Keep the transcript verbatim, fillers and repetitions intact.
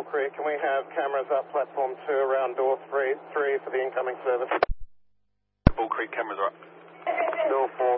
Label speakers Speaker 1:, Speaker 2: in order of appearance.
Speaker 1: Creek. Can we have cameras up platform two around door three, three for the incoming service?
Speaker 2: Bull Creek cameras are up.
Speaker 1: Door four,